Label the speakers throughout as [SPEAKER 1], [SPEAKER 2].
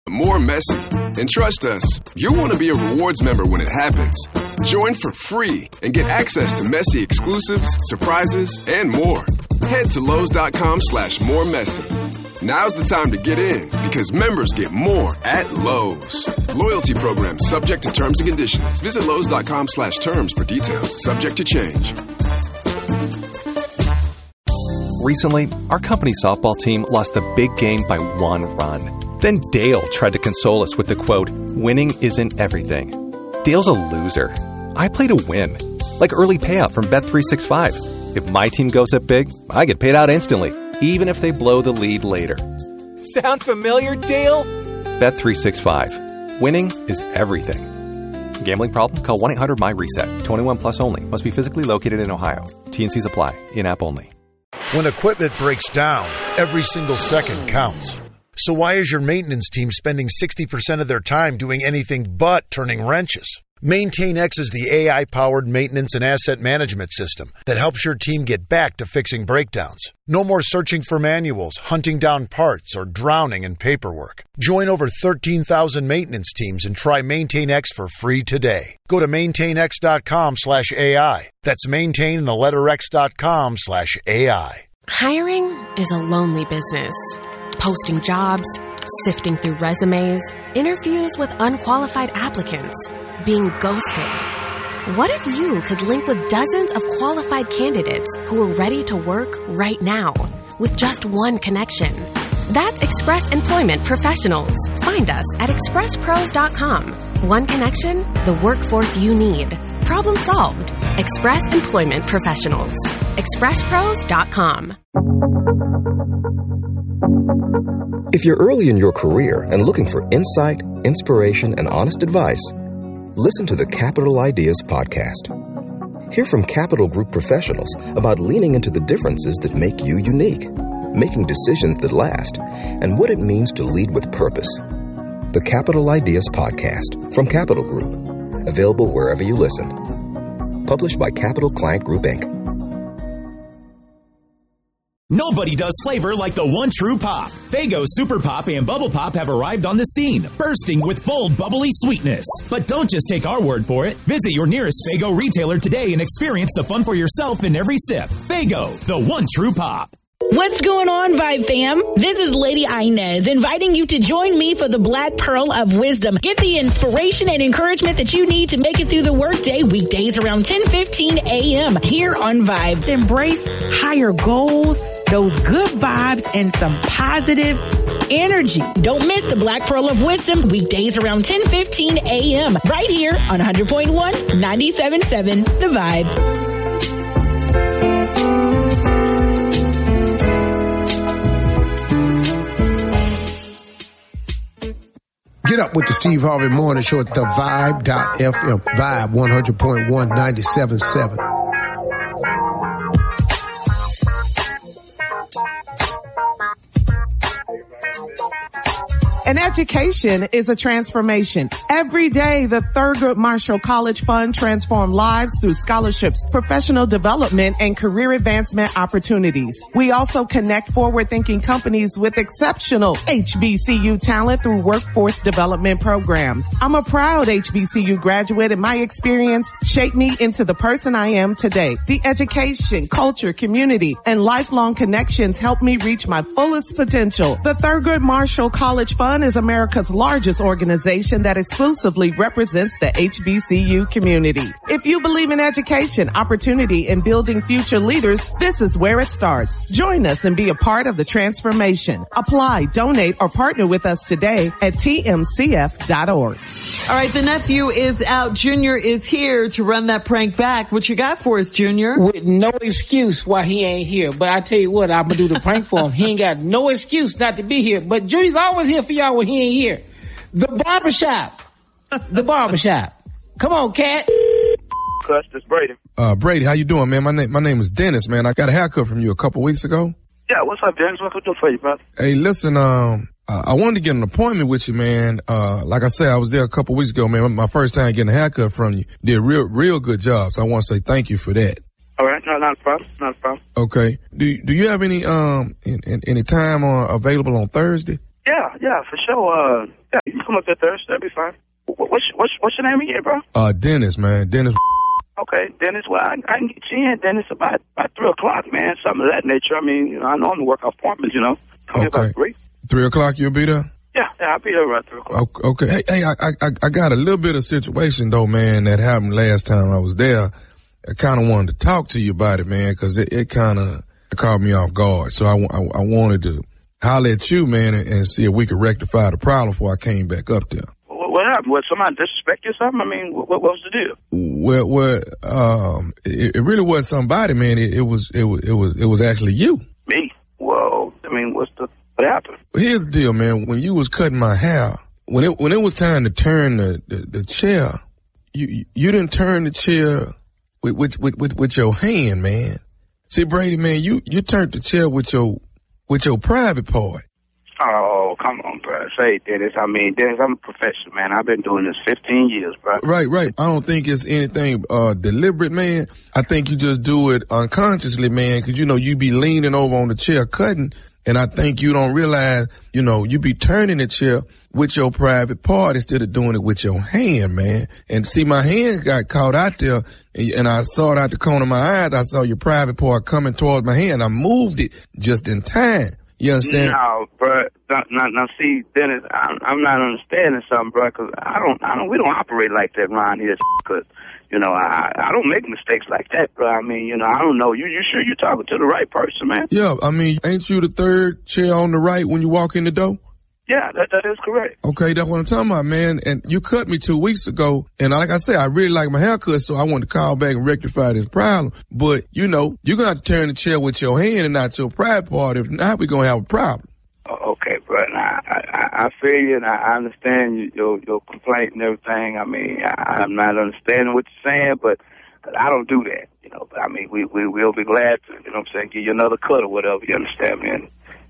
[SPEAKER 1] More messy. And trust us, you'll want to be a rewards member when it happens. Join for free and get access to messy exclusives, surprises, and more. Head to Lowe's.com/more messy. Now's the time to get in because members get more at Lowe's. Loyalty program subject to terms and conditions. Visit Lowe's.com/terms for details. Subject to change.
[SPEAKER 2] Recently, our company softball team lost the big game by 1 run. Then Dale tried to console us with the quote, "Winning isn't everything." Dale's a loser. I play to win. Like early payout from Bet365. If my team goes up big, I get paid out instantly, even if they blow the lead later. Sound familiar, Dale? Bet365. Winning is everything. Gambling problem? Call 1-800-MY-RESET. 21 plus only. Must be physically located in Ohio. T&Cs apply. In-app only.
[SPEAKER 3] When equipment breaks down, every single second counts. So why is your maintenance team spending 60% of their time doing anything but turning wrenches? MaintainX is the AI-powered maintenance and asset management system that helps your team get back to fixing breakdowns. No more searching for manuals, hunting down parts, or drowning in paperwork. Join over 13,000 maintenance teams and try MaintainX for free today. Go to maintainx.com/AI. That's maintain and the letter x.com/AI.
[SPEAKER 4] Hiring is a lonely business. Posting jobs, sifting through resumes, interviews with unqualified applicants, being ghosted. What if you could link with dozens of qualified candidates who are ready to work right now with just one connection? That's Express Employment Professionals. Find us at expresspros.com. One connection, the workforce you need. Problem solved. Express Employment Professionals. expresspros.com.
[SPEAKER 5] If you're early in your career and looking for insight, inspiration, and honest advice, listen to the Capital Ideas podcast. Hear from Capital Group professionals about leaning into the differences that make you unique, making decisions that last, and what it means to lead with purpose. The Capital Ideas podcast from Capital Group. Available wherever you listen. Published by Capital Client Group, Inc.
[SPEAKER 6] Nobody does flavor like the one true pop. Faygo Super Pop and Bubble Pop have arrived on the scene, bursting with bold, bubbly sweetness. But don't just take our word for it. Visit your nearest Faygo retailer today and experience the fun for yourself in every sip. Faygo, the one true pop.
[SPEAKER 7] What's going on, Vibe fam? This is Lady Inez inviting you to join me for the Black Pearl of Wisdom. Get the inspiration and encouragement that you need to make it through the workday weekdays around 10:15 a.m. here on Vibe.
[SPEAKER 8] To embrace higher goals, those good vibes, and some positive energy.
[SPEAKER 7] Don't miss the Black Pearl of Wisdom weekdays around 10:15 a.m. right here on 100.1, 97.7 The Vibe.
[SPEAKER 9] Get up with the Steve Harvey Morning Show at the Vibe.fm. Vibe 100.1, 97.7.
[SPEAKER 10] An education is a transformation. Every day, the Thurgood Marshall College Fund transforms lives through scholarships, professional development, and career advancement opportunities. We also connect forward-thinking companies with exceptional HBCU talent through workforce development programs. I'm a proud HBCU graduate, and my experience shaped me into the person I am today. The education, culture, community, and lifelong connections helped me reach my fullest potential. The Thurgood Marshall College Fund is America's largest organization that exclusively represents the HBCU community. If you believe in education, opportunity, and building future leaders, this is where it starts. Join us and be a part of the transformation. Apply, donate, or partner with us today at tmcf.org.
[SPEAKER 11] All right, the nephew is out. Junior is here to run that prank back. What you got for us, Junior?
[SPEAKER 12] With no excuse why he ain't here. But I tell you what, I'm going to do the prank for him. He ain't got no excuse not to be here. But Junior's always here for y'all when he ain't here. The barbershop. The barbershop. Come on, cat.
[SPEAKER 13] Cuss, this Brady.
[SPEAKER 14] Brady, how you doing, man? My name is Dennis, man. I got a haircut from you a couple weeks ago.
[SPEAKER 13] Yeah, what's up, Dennis? What can I do for you, brother?
[SPEAKER 14] Hey, listen, I wanted to get an appointment with you, man. Like I said, I was there a couple weeks ago, man. My first time getting a haircut from you. Did a real good job. So I want to say thank you for that.
[SPEAKER 13] All right, no, not a problem. Not a problem.
[SPEAKER 14] Okay. Do you have any time available on Thursday?
[SPEAKER 13] Yeah, for sure. Yeah, you can come up there Thursday. That'll be fine. What's your name again, bro?
[SPEAKER 14] Dennis, man. Dennis.
[SPEAKER 13] Okay, Dennis. Well, I can get you in, Dennis, about 3 o'clock, man. Something of that nature. I mean, I normally work off appointments, Come about 3.
[SPEAKER 14] 3 o'clock, you'll be there?
[SPEAKER 13] Yeah, I'll be there around 3 o'clock.
[SPEAKER 14] Okay. Hey, I got a little bit of situation, though, man, that happened last time I was there. I kind of wanted to talk to you about it, man, because it kind of caught me off guard. So I wanted to holler at you, man, and see if we could rectify the problem before I came back up there.
[SPEAKER 13] What happened? Was somebody disrespect you or something? I mean, what was the deal?
[SPEAKER 14] Well, it really wasn't somebody, man. It was actually you.
[SPEAKER 13] Me? Well, I mean, what happened?
[SPEAKER 14] Well, here's the deal, man. When you was cutting my hair, when it was time to turn the chair, you didn't turn the chair with your hand, man. See, Brady, man, you turned the chair with your private part.
[SPEAKER 13] Oh, come on, bro. Say, Dennis. I mean, Dennis, I'm a professional, man. I've been doing this 15 years, bro.
[SPEAKER 14] Right. I don't think it's anything deliberate, man. I think you just do it unconsciously, man, because, you be leaning over on the chair cutting, and I think you don't realize, you be turning the chair with your private part instead of doing it with your hand, man. And see, my hand got caught out there, and I saw it out the corner of my eyes. I saw your private part coming towards my hand. I moved it just in time. You understand?
[SPEAKER 13] No, bro. Now, see, Dennis, I'm not understanding something, bro, because we don't operate like that around here, because, I don't make mistakes like that, bro. I mean, I don't know. You sure you're talking to the right person, man?
[SPEAKER 14] Yeah, I mean, ain't you the third chair on the right when you walk in the door?
[SPEAKER 13] Yeah, that is correct.
[SPEAKER 14] Okay, that's what I'm talking about, man. And you cut me 2 weeks ago, and like I said, I really like my haircut, so I wanted to call back and rectify this problem. But, you're going to have to turn the chair with your hand and not your private part. If not, we're going to have a problem.
[SPEAKER 13] Okay, bro. Now, I feel you, and I understand your complaint and everything. I mean, I'm not understanding what you're saying, but I don't do that, But, I mean, we'll be glad to, give you another cut or whatever, you understand, man.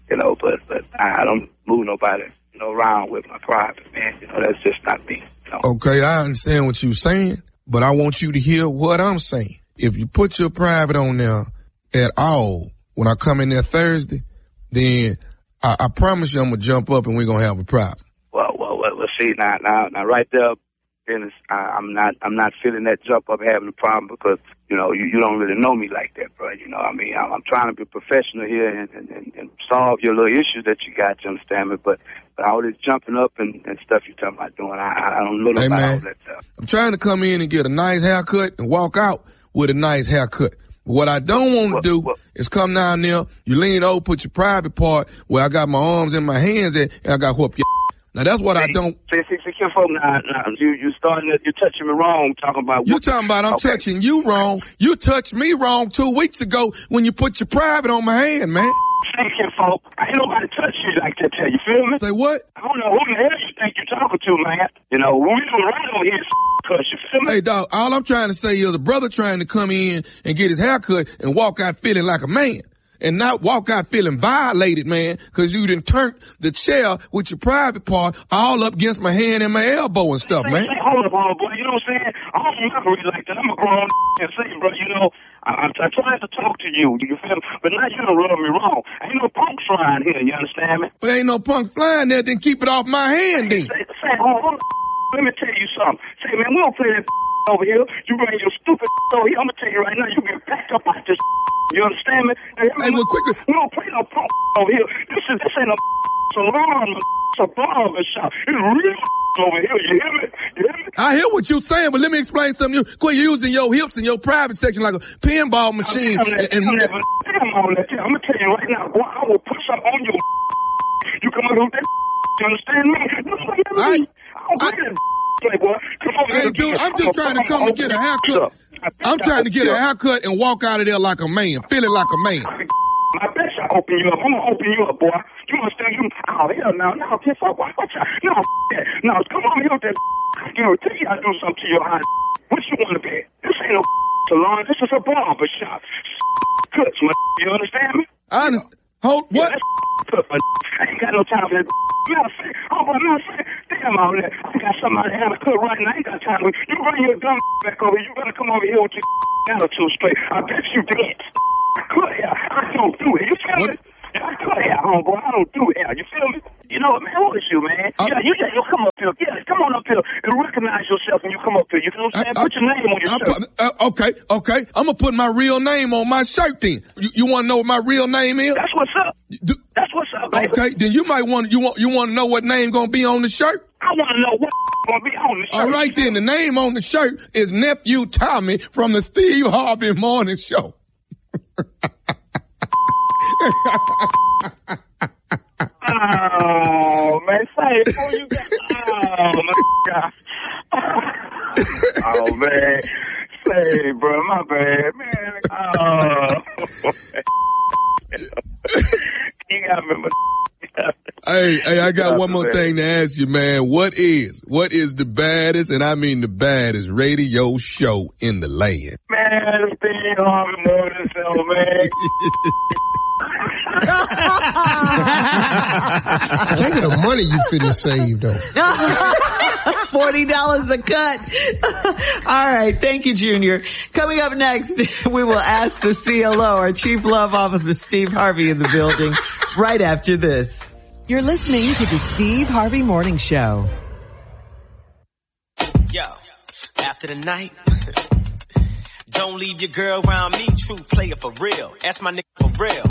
[SPEAKER 13] But I don't move nobody, around with my private, man. That's just not me.
[SPEAKER 14] Okay, I understand what you're saying, but I want you to hear what I'm saying. If you put your private on there at all, when I come in there Thursday, then I promise you I'm going to jump up and we're going to have a problem.
[SPEAKER 13] Well, see, now, right there, Dennis, I'm not feeling that jump up having a problem because, you don't really know me like that, bro. I mean, I'm trying to be professional here and solve your little issues that you got, you understand me? But all this jumping up and stuff you're talking about doing, I don't know about all that stuff.
[SPEAKER 14] I'm trying to come in and get a nice haircut and walk out with a nice haircut. But what I don't want to do is come down there, you lean over, put your private part where I got my arms and my hands at, and I got whoop your Now, that's what I don't...
[SPEAKER 13] See, you're touching me wrong, talking about...
[SPEAKER 14] You talking about I'm touching you wrong. You touched me wrong 2 weeks ago when you put your private on my hand, man.
[SPEAKER 13] Thank you, folks. Ain't nobody touch you like that, you feel me?
[SPEAKER 14] Say what?
[SPEAKER 13] I don't know who the hell you think you're talking to, man. When we don't right over here, cause you feel me?
[SPEAKER 14] Hey, dog, all I'm trying to say is a brother trying to come in and get his haircut and walk out feeling like a man. And not walk out feeling violated, man, because you done turned the chair with your private part all up against my hand and my elbow and stuff, man.
[SPEAKER 13] Hold up, boy. You know what I'm saying? I don't operate like that. I'm a grown and say, bro, I'm trying to talk to you. You feel me? But now you done rub me wrong. Ain't no punks flying here. You understand me?
[SPEAKER 14] Well, ain't no punk flying there. Then keep it off my hand, then.
[SPEAKER 13] Say, hold on. Let me tell you something. Say, man, we don't play that over here. You bring your stupid over here. I'm going to tell you right now, you get packed up out this. You understand me?
[SPEAKER 14] Hey, well, quicker.
[SPEAKER 13] We don't play no punk over here. This ain't a salon. It's a barber shop. It's real over here. You hear me?
[SPEAKER 14] I hear what you're saying, but let me explain something. Quit using your hips in your private section like a pinball machine.
[SPEAKER 13] I'm going to tell you right now, boy, I will put something on you. You come out with that. You understand me?
[SPEAKER 14] Hey, dude, I'm just trying to come and get a haircut. I'm trying to get a haircut and walk out of there like a man, feeling like a man.
[SPEAKER 13] I bet I open you up. I'm going to open you up, boy. You understand? Oh, hell no. No, get fuck. Watch out. No, that. No, come on here with that. Tell you I do something to your eye. What you want to be? This ain't no salon. This is a barber shop. Cuts, man. You understand me?
[SPEAKER 14] I understand. Hold, what?
[SPEAKER 13] Yeah, I ain't got no time for that. Damn all that. I got somebody having a cut right now. I ain't got time for it. You bring your dumb back over here. You better come over here with your attitude straight. I bet you did. I cut hair. I don't do it. You feel me? I cut hair, homeboy. I don't do hair. You feel me? know what, man? Who is you, man? You come up here. Yeah, come on up here and recognize yourself when you come up here. You know what I'm saying? Put your name on your shirt.
[SPEAKER 14] Okay. I'm gonna put my real name on my shirt then. You want to know what my real name is?
[SPEAKER 13] That's what's up. That's what's up, baby.
[SPEAKER 14] Okay, then you might want to know what name gonna be on the shirt?
[SPEAKER 13] I want to know what gonna be on the shirt.
[SPEAKER 14] All right, then the name on the shirt is Nephew Tommy from the Steve Harvey Morning Show.
[SPEAKER 13] Oh, man, say before you got. Oh, my God. Oh, man. Say, bro, my bad, man. Oh. You got to remember.
[SPEAKER 14] Hey, I got one more thing to ask you, man. What is the baddest, and I mean the baddest, radio show in the land?
[SPEAKER 13] Man, it's Steve Harvey Morning Show, man.
[SPEAKER 9] Think of the money you finna save, though.
[SPEAKER 11] $40 a cut. All right. Thank you, Junior. Coming up next, we will ask the CLO, our Chief Love Officer, Steve Harvey, in the building right after this.
[SPEAKER 15] You're listening to the Steve Harvey Morning Show.
[SPEAKER 16] Yo, after the night, don't leave your girl around me, true player for real. Ask my nigga for real.